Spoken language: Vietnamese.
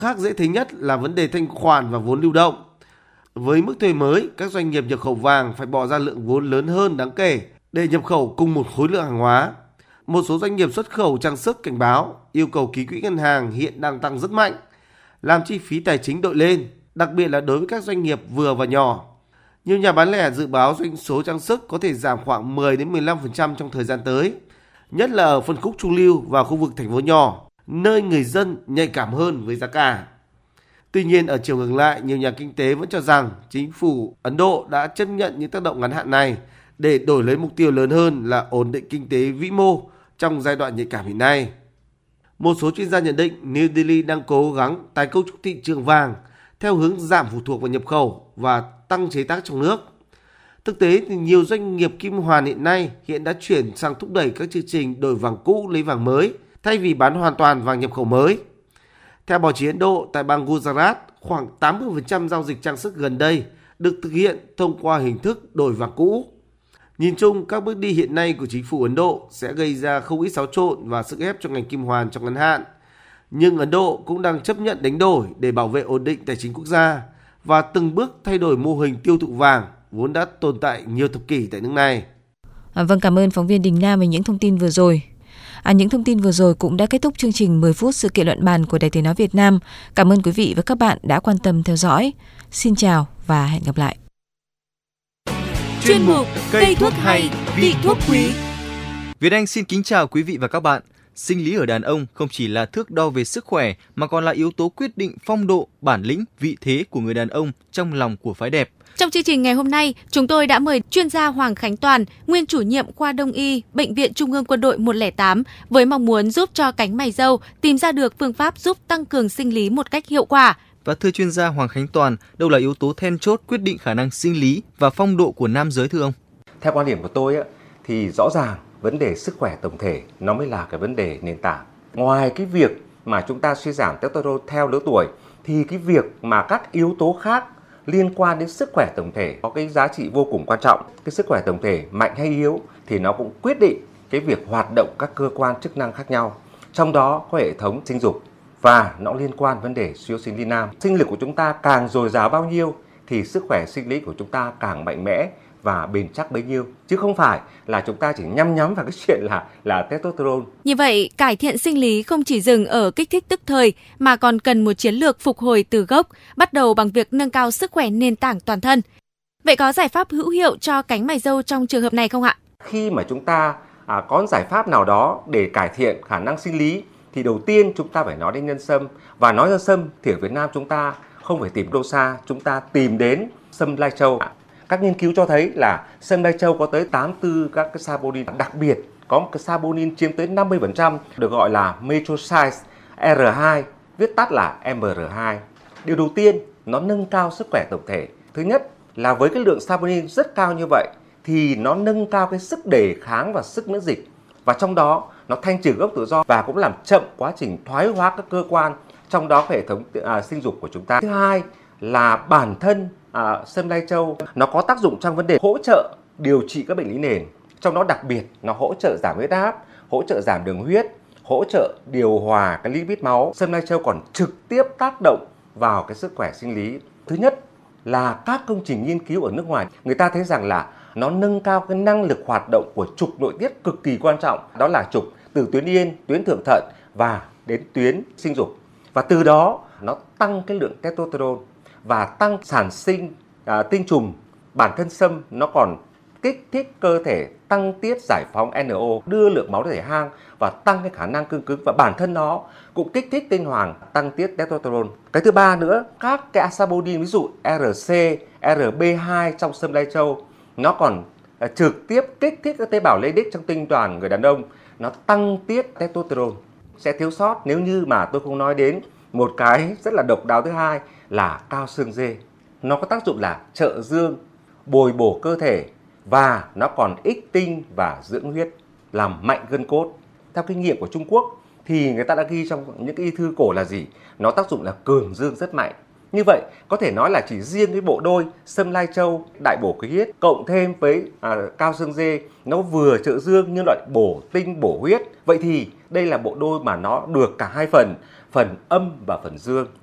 Khác dễ thấy nhất là vấn đề thanh khoản và vốn lưu động. Với mức thuế mới, các doanh nghiệp nhập khẩu vàng phải bỏ ra lượng vốn lớn hơn đáng kể để nhập khẩu cùng một khối lượng hàng hóa. Một số doanh nghiệp xuất khẩu trang sức cảnh báo yêu cầu ký quỹ ngân hàng hiện đang tăng rất mạnh, làm chi phí tài chính đội lên, đặc biệt là đối với các doanh nghiệp vừa và nhỏ. Nhiều nhà bán lẻ dự báo doanh số trang sức có thể giảm khoảng 10 đến 15% trong thời gian tới, nhất là ở phân khúc trung lưu và khu vực thành phố nhỏ, nơi người dân nhạy cảm hơn với giá cả. Tuy nhiên, ở chiều ngược lại, nhiều nhà kinh tế vẫn cho rằng chính phủ Ấn Độ đã chấp nhận những tác động ngắn hạn này để đổi lấy mục tiêu lớn hơn là ổn định kinh tế vĩ mô trong giai đoạn nhạy cảm hiện nay. Một số chuyên gia nhận định New Delhi đang cố gắng tái cấu trúc thị trường vàng theo hướng giảm phụ thuộc vào nhập khẩu và tăng chế tác trong nước. Thực tế thì nhiều doanh nghiệp kim hoàn hiện đã chuyển sang thúc đẩy các chương trình đổi vàng cũ lấy vàng mới thay vì bán hoàn toàn vàng nhập khẩu mới. Theo báo chí Ấn Độ, tại bang Gujarat, khoảng 80% giao dịch trang sức gần đây được thực hiện thông qua hình thức đổi vàng cũ. Nhìn chung, các bước đi hiện nay của chính phủ Ấn Độ sẽ gây ra không ít xáo trộn và sức ép cho ngành kim hoàn trong ngắn hạn. Nhưng Ấn Độ cũng đang chấp nhận đánh đổi để bảo vệ ổn định tài chính quốc gia và từng bước thay đổi mô hình tiêu thụ vàng vốn đã tồn tại nhiều thập kỷ tại nước này. Vâng, cảm ơn phóng viên Đình Nam về những thông tin vừa rồi. Những thông tin vừa rồi cũng đã kết thúc chương trình 10 phút sự kiện luận bàn của Đài Tiếng nói Việt Nam. Cảm ơn quý vị và các bạn đã quan tâm theo dõi. Xin chào và hẹn gặp lại. Chuyên mục Cây thuốc hay, vị thuốc quý. Việt Anh xin kính chào quý vị và các bạn. Sinh lý ở đàn ông không chỉ là thước đo về sức khỏe mà còn là yếu tố quyết định phong độ, bản lĩnh, vị thế của người đàn ông trong lòng của phái đẹp. Trong chương trình ngày hôm nay, chúng tôi đã mời chuyên gia Hoàng Khánh Toàn, nguyên chủ nhiệm khoa Đông y, Bệnh viện Trung ương Quân đội 108, với mong muốn giúp cho cánh mày râu tìm ra được phương pháp giúp tăng cường sinh lý một cách hiệu quả. Và thưa chuyên gia Hoàng Khánh Toàn, đâu là yếu tố then chốt quyết định khả năng sinh lý và phong độ của nam giới thưa ông? Theo quan điểm của tôi thì rõ ràng vấn đề sức khỏe tổng thể nó mới là cái vấn đề nền tảng. Ngoài cái việc mà chúng ta suy giảm testosterone theo lứa tuổi thì cái việc mà các yếu tố khác liên quan đến sức khỏe tổng thể có cái giá trị vô cùng quan trọng. Cái sức khỏe tổng thể mạnh hay yếu thì nó cũng quyết định cái việc hoạt động các cơ quan chức năng khác nhau. Trong đó có hệ thống sinh dục và nó liên quan vấn đề suy yếu sinh lý nam. Sinh lực của chúng ta càng dồi dào bao nhiêu thì sức khỏe sinh lý của chúng ta càng mạnh mẽ và bền chắc bấy nhiêu, chứ không phải là chúng ta chỉ nhắm vào cái chuyện là testosterone. Như vậy, cải thiện sinh lý không chỉ dừng ở kích thích tức thời mà còn cần một chiến lược phục hồi từ gốc, bắt đầu bằng việc nâng cao sức khỏe nền tảng toàn thân. Vậy có giải pháp hữu hiệu cho cánh mày râu trong trường hợp này không ạ? Khi mà chúng ta có giải pháp nào đó để cải thiện khả năng sinh lý thì đầu tiên chúng ta phải nói đến nhân sâm, và nói nhân sâm thì ở Việt Nam chúng ta không phải tìm đâu xa, chúng ta tìm đến sâm lai châu. Các nghiên cứu cho thấy là sâm lai châu có tới 84 các cái saponin, đặc biệt có một cái saponin chiếm tới 50% được gọi là methoxide R2, viết tắt là MR2. Điều đầu tiên, nó nâng cao sức khỏe tổng thể. Thứ nhất là với cái lượng saponin rất cao như vậy thì nó nâng cao cái sức đề kháng và sức miễn dịch, và trong đó nó thanh trừ gốc tự do và cũng làm chậm quá trình thoái hóa các cơ quan, trong đó hệ thống sinh dục của chúng ta. Thứ hai là bản thân sâm lai châu nó có tác dụng trong vấn đề hỗ trợ điều trị các bệnh lý nền, trong đó đặc biệt nó hỗ trợ giảm huyết áp, hỗ trợ giảm đường huyết, hỗ trợ điều hòa cái lipid máu. Sâm lai châu còn trực tiếp tác động vào cái sức khỏe sinh lý. Thứ nhất là các công trình nghiên cứu ở nước ngoài, người ta thấy rằng là nó nâng cao cái năng lực hoạt động của trục nội tiết cực kỳ quan trọng, đó là trục từ tuyến yên, tuyến thượng thận và đến tuyến sinh dục, và từ đó nó tăng cái lượng testosterone và tăng sản sinh tinh trùng. Bản thân sâm nó còn kích thích cơ thể tăng tiết giải phóng NO, đưa lượng máu đến thể hang và tăng cái khả năng cương cứng, và bản thân nó cũng kích thích tinh hoàng, tăng tiết testosterone. Cái thứ ba nữa, các cái saponin ví dụ RC, RB2 trong sâm lai châu nó còn trực tiếp kích thích các tế bào Leydig trong tinh đoàn người đàn ông, nó tăng tiết testosterone. Sẽ thiếu sót nếu như mà tôi không nói đến một cái rất là độc đáo thứ hai là cao xương dê. Nó có tác dụng là trợ dương, bồi bổ cơ thể, và nó còn ích tinh và dưỡng huyết, làm mạnh gân cốt. Theo kinh nghiệm của Trung Quốc thì người ta đã ghi trong những cái y thư cổ là gì? Nó tác dụng là cường dương rất mạnh. Như vậy có thể nói là chỉ riêng cái bộ đôi sâm lai châu đại bổ khí huyết cộng thêm với cao xương dê, nó vừa trợ dương nhưng lại bổ tinh bổ huyết. Vậy thì đây là bộ đôi mà nó được cả hai phần âm và phần dương.